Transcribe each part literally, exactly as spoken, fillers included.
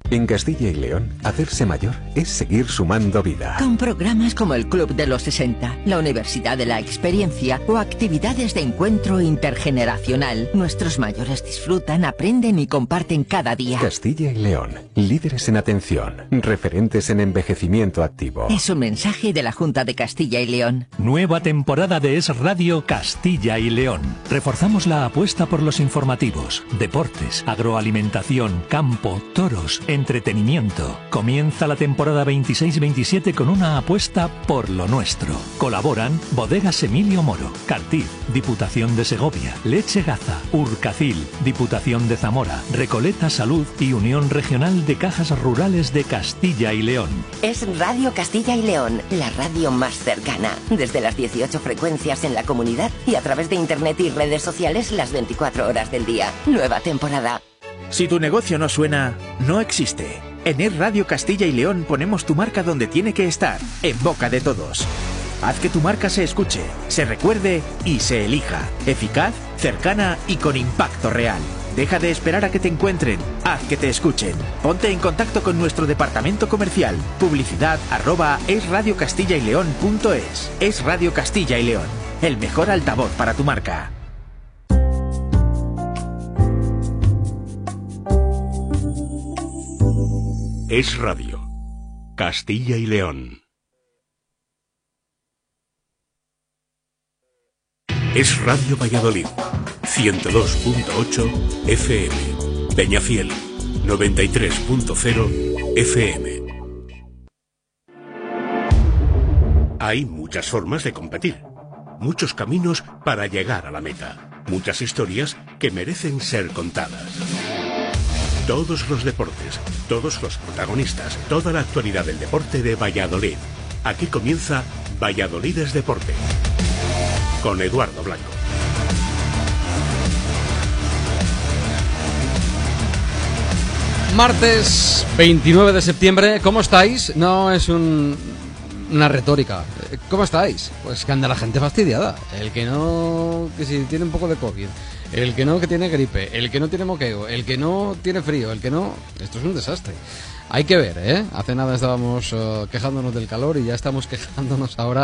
En Castilla y León, hacerse mayor es seguir sumando vida. Con programas como el Club de los sesenta, la Universidad de la Experiencia o actividades de encuentro intergeneracional, nuestros mayores disfrutan, aprenden y comparten cada día. Castilla y León, líderes en atención, referentes en envejecimiento activo. Es un mensaje de la Junta de Castilla y León. Nueva temporada de Es Radio Castilla y León. Reforzamos la apuesta por los informativos, deportes, agroalimentación, campo, toros, entretenimiento. Comienza la temporada veintiséis veintisiete con una apuesta por lo nuestro. Colaboran Bodegas Emilio Moro, Cartiz, Diputación de Segovia, Leche Gaza, Urcacil, Diputación de Zamora, Recoleta Salud y Unión Regional de Cajas Rurales de Castilla y León. Es Radio Castilla y León, la radio más cercana. Desde las dieciocho frecuencias en la comunidad y a través de internet y redes sociales las veinticuatro horas del día. Nueva temporada. Si tu negocio no suena, no existe. En Es Radio Castilla y León ponemos tu marca donde tiene que estar, en boca de todos. Haz que tu marca se escuche, se recuerde y se elija. Eficaz, cercana y con impacto real. Deja de esperar a que te encuentren, haz que te escuchen. Ponte en contacto con nuestro departamento comercial. Publicidad arroba esradiocastillaileón.es. Es Radio Castilla y León, el mejor altavoz para tu marca. Es Radio Castilla y León. Es Radio Valladolid, ciento dos punto ocho F M. Peñafiel, noventa y tres punto cero F M. Hay muchas formas de competir, muchos caminos para llegar a la meta, muchas historias que merecen ser contadas. Todos los deportes, todos los protagonistas, toda la actualidad del deporte de Valladolid. Aquí comienza Valladolid es Deporte, con Eduardo Blanco. Martes veintinueve de septiembre, ¿cómo estáis? No es un, una retórica. ¿Cómo estáis? Pues que anda la gente fastidiada. El que no, que si tiene un poco de COVID, el que no, que tiene gripe, el que no tiene moqueo, el que no tiene frío, el que no... Esto es un desastre. Hay que ver, ¿eh? Hace nada estábamos uh, quejándonos del calor y ya estamos quejándonos ahora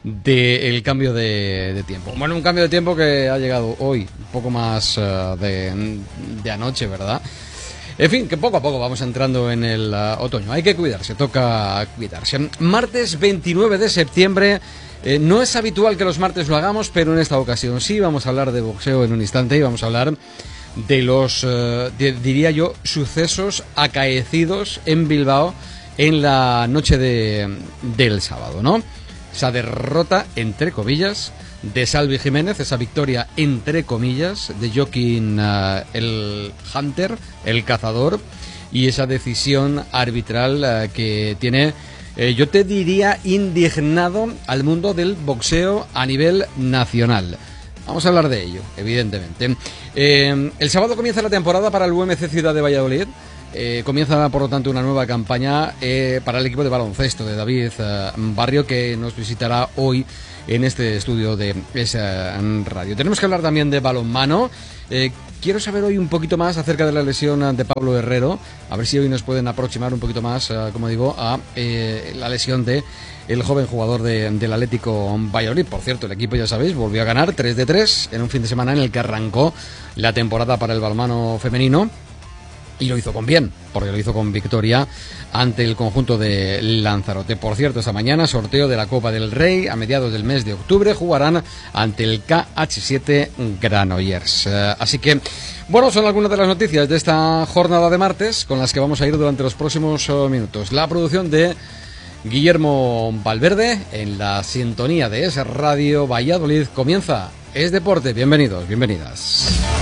del cambio de, de tiempo. Bueno, un cambio de tiempo que ha llegado hoy, un poco más uh, de, de anoche, ¿verdad? En fin, que poco a poco vamos entrando en el uh, otoño. Hay que cuidarse, toca cuidarse. Martes veintinueve de septiembre... Eh, no es habitual que los martes lo hagamos, pero en esta ocasión sí. Vamos a hablar de boxeo en un instante y vamos a hablar de los, eh, de, diría yo, sucesos acaecidos en Bilbao en la noche de, del sábado, ¿no? Esa derrota, entre comillas, de Salvi Jiménez, esa victoria, entre comillas, de Joaquín uh, el Hunter, el cazador, y esa decisión arbitral uh, que tiene... Eh, yo te diría indignado al mundo del boxeo a nivel nacional. Vamos a hablar de ello, evidentemente. Eh, el sábado comienza la temporada para el U M C Ciudad de Valladolid. Eh, comienza, por lo tanto, una nueva campaña eh, para el equipo de baloncesto de David eh, Barrio, que nos visitará hoy en este estudio de esa radio. Tenemos que hablar también de balonmano. Eh, quiero saber hoy un poquito más acerca de la lesión de Pablo Herrero, a ver si hoy nos pueden aproximar un poquito más, uh, como digo, a eh, la lesión de el joven jugador de, del Atlético Valladolid. Por cierto, el equipo, ya sabéis, volvió a ganar tres de tres en un fin de semana en el que arrancó la temporada para el balonmano femenino. Y lo hizo con bien, porque lo hizo con victoria ante el conjunto de Lanzarote. Por cierto, esta mañana, sorteo de la Copa del Rey. A mediados del mes de octubre jugarán ante el K H siete Granollers. Eh, así que, bueno, son algunas de las noticias de esta jornada de martes con las que vamos a ir durante los próximos uh, minutos. La producción de Guillermo Valverde en la sintonía de Es Radio Valladolid comienza Es Deporte. Bienvenidos, bienvenidas.